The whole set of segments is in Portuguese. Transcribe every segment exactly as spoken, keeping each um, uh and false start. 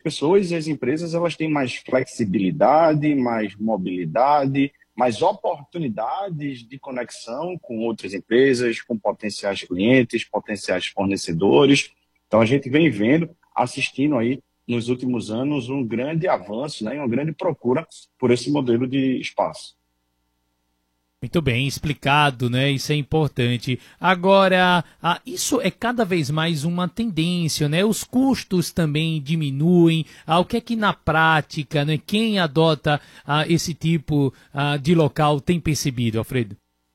pessoas e as empresas elas têm mais flexibilidade, mais mobilidade, mais oportunidades de conexão com outras empresas, com potenciais clientes, potenciais fornecedores. Então, a gente vem vendo, assistindo aí, nos últimos anos, um grande avanço, né, uma grande procura por esse modelo de espaço. Muito bem explicado, né? Isso é importante. Agora, ah, isso é cada vez mais uma tendência, né? Os custos também diminuem. Ah, o que é que na prática, né? Quem adota ah, esse tipo ah, de local tem percebido, Alfredo?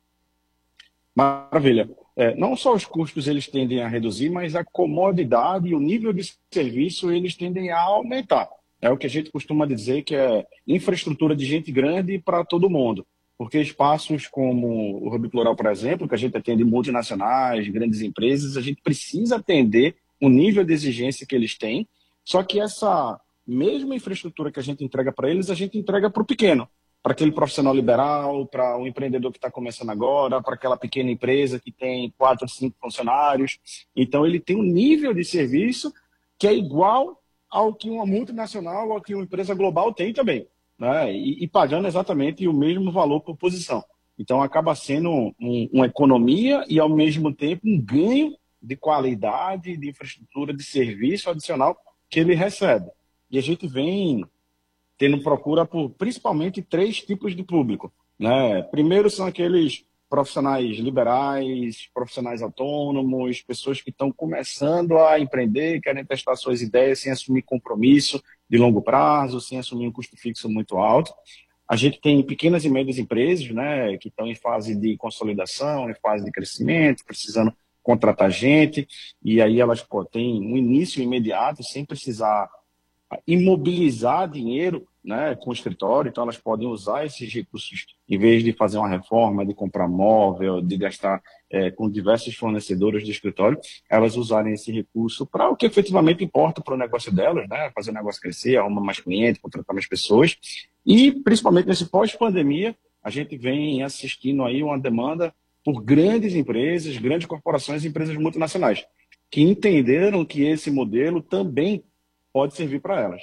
Maravilha. É, não só os custos eles tendem a reduzir, mas a comodidade e o nível de serviço eles tendem a aumentar. É o que a gente costuma dizer que é infraestrutura de gente grande para todo mundo. Porque espaços como o Hub Plural, por exemplo, que a gente atende multinacionais, grandes empresas, a gente precisa atender o nível de exigência que eles têm, só que essa mesma infraestrutura que a gente entrega para eles, a gente entrega para o pequeno, para aquele profissional liberal, para o empreendedor que está começando agora, para aquela pequena empresa que tem quatro, cinco funcionários. Então, ele tem um nível de serviço que é igual ao que uma multinacional, ao que uma empresa global tem também. Né? E, e pagando exatamente o mesmo valor por posição. Então, acaba sendo um, uma economia e, ao mesmo tempo, um ganho de qualidade, de infraestrutura, de serviço adicional que ele recebe. E a gente vem tendo procura por, principalmente, três tipos de público. Né? Primeiro são aqueles profissionais liberais, profissionais autônomos, pessoas que estão começando a empreender, querem testar suas ideias sem assumir compromisso de longo prazo, sem assumir um custo fixo muito alto. A gente tem pequenas e médias empresas, né, que estão em fase de consolidação, em fase de crescimento, precisando contratar gente, e aí elas pô, têm um início imediato, sem precisar imobilizar dinheiro, né, com o escritório, então elas podem usar esses recursos, em vez de fazer uma reforma, de comprar móvel, de gastar é, com diversos fornecedores de escritório, elas usarem esse recurso para o que efetivamente importa para o negócio delas, né, fazer o negócio crescer, arrumar mais clientes, contratar mais pessoas, e principalmente nesse pós-pandemia, a gente vem assistindo aí uma demanda por grandes empresas, grandes corporações e empresas multinacionais, que entenderam que esse modelo também pode servir para elas.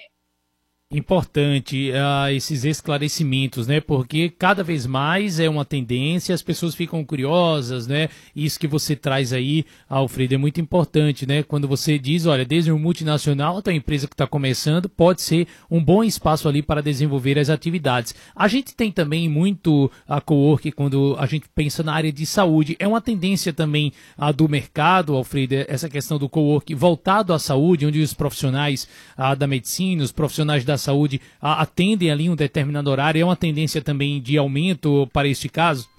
Importante uh, esses esclarecimentos, né? Porque cada vez mais é uma tendência, as pessoas ficam curiosas, né? Isso que você traz aí, Alfredo, é muito importante, né? Quando você diz, olha, desde um multinacional até a empresa que está começando, pode ser um bom espaço ali para desenvolver as atividades. A gente tem também muito a cowork quando a gente pensa na área de saúde. É uma tendência também a do mercado, Alfredo, essa questão do cowork voltado à saúde, onde os profissionais a, da medicina, os profissionais da saúde a, atendem ali um determinado horário, é uma tendência também de aumento para este caso?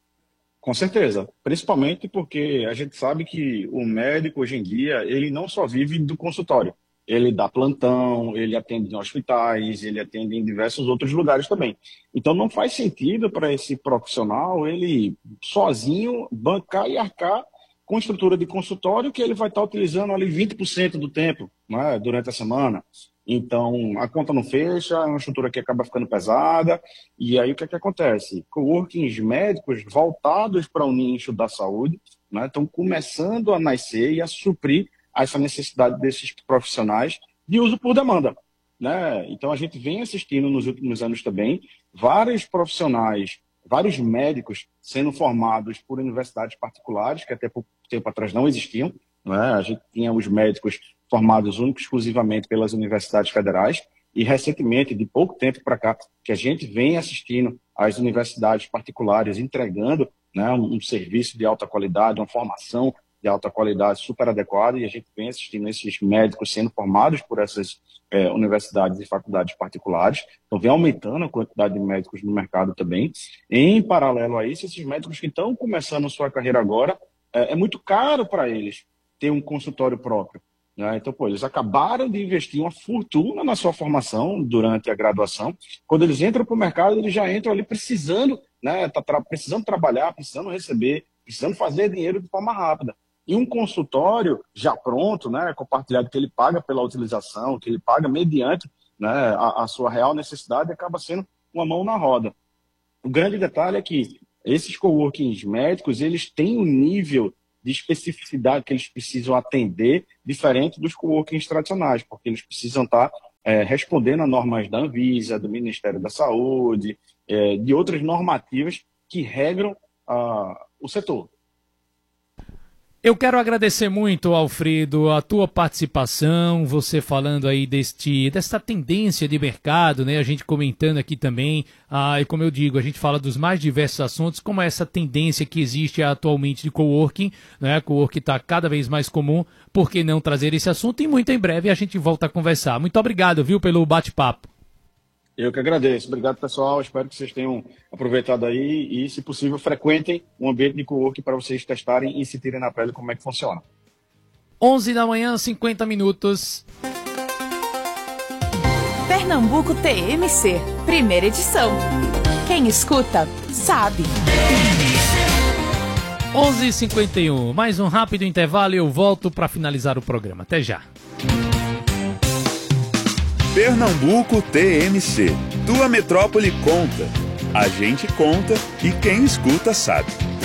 Com certeza, principalmente porque a gente sabe que o médico hoje em dia, ele não só vive do consultório, ele dá plantão, ele atende em hospitais, ele atende em diversos outros lugares também. Então não faz sentido para esse profissional ele sozinho bancar e arcar com estrutura de consultório que ele vai estar utilizando ali vinte por cento do tempo, né, durante a semana. Então, a conta não fecha, é uma estrutura que acaba ficando pesada, e aí o que é que acontece? Coworkings médicos voltados para o nicho da saúde, né, estão começando a nascer e a suprir essa necessidade desses profissionais de uso por demanda. Né? Então, a gente vem assistindo nos últimos anos também vários profissionais, vários médicos sendo formados por universidades particulares, que até pouco tempo atrás não existiam. Né? A gente tinha os médicos formados únicos exclusivamente pelas universidades federais, e recentemente, de pouco tempo para cá, que a gente vem assistindo às universidades particulares entregando, né, um, um serviço de alta qualidade, uma formação de alta qualidade super adequada, e a gente vem assistindo esses médicos sendo formados por essas é, universidades e faculdades particulares, então vem aumentando a quantidade de médicos no mercado também. Em paralelo a isso, esses médicos que estão começando sua carreira agora, é, é muito caro para eles ter um consultório próprio. Então, pô, eles acabaram de investir uma fortuna na sua formação durante a graduação. Quando eles entram para o mercado, eles já entram ali precisando, né, tá tra precisando trabalhar, precisando receber, precisando fazer dinheiro de forma rápida. E um consultório já pronto, né, compartilhado, que ele paga pela utilização, que ele paga mediante, né, a, a sua real necessidade, acaba sendo uma mão na roda. O grande detalhe é que esses coworkings médicos, eles têm um nível de especificidade que eles precisam atender, diferente dos coworkings tradicionais, porque eles precisam estar é, respondendo a normas da Anvisa, do Ministério da Saúde, é, de outras normativas que regram uh, o setor. Eu quero agradecer muito, Alfredo, a tua participação, você falando aí deste, dessa tendência de mercado, né? A gente comentando aqui também, ah, e como eu digo, a gente fala dos mais diversos assuntos, como essa tendência que existe atualmente de coworking, né? Coworking está cada vez mais comum, por que não trazer esse assunto? E muito em breve a gente volta a conversar. Muito obrigado, viu, pelo bate-papo. Eu que agradeço. Obrigado, pessoal. Espero que vocês tenham aproveitado aí e, se possível, frequentem um ambiente de coworking para vocês testarem e sentirem na pele como é que funciona. onze da manhã, cinquenta minutos. Pernambuco T M C, primeira edição. Quem escuta, sabe. onze e cinquenta e um. Mais um rápido intervalo e eu volto para finalizar o programa. Até já. Pernambuco T M C. Tua metrópole conta. A gente conta e quem escuta sabe.